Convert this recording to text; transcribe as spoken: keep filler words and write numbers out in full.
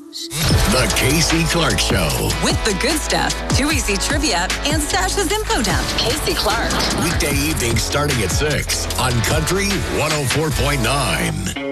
The Casey Clark Show. With the good stuff, Too Easy Trivia, and Sasha's Info Dump. Casey Clark. Weekday evenings starting at six on Country one oh four point nine.